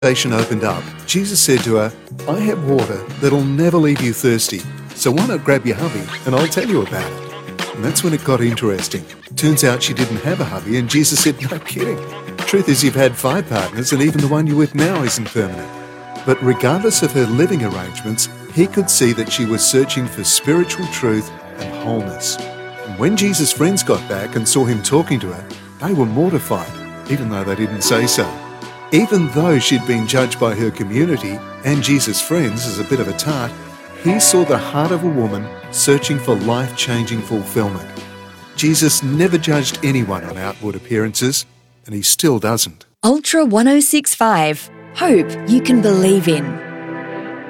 conversation opened up, Jesus said to her, "I have water that'll never leave you thirsty, so why not grab your hubby and I'll tell you about it." And that's when it got interesting. Turns out she didn't have a hubby, and Jesus said, "No kidding. Truth is, you've had 5 partners and even the one you're with now isn't permanent." But regardless of her living arrangements, he could see that she was searching for spiritual truth and wholeness. And when Jesus' friends got back and saw him talking to her, they were mortified, even though they didn't say so. Even though she'd been judged by her community and Jesus' friends as a bit of a tart, he saw the heart of a woman searching for life-changing fulfillment. Jesus never judged anyone on outward appearances, and he still doesn't. Ultra 1065. Hope you can believe in.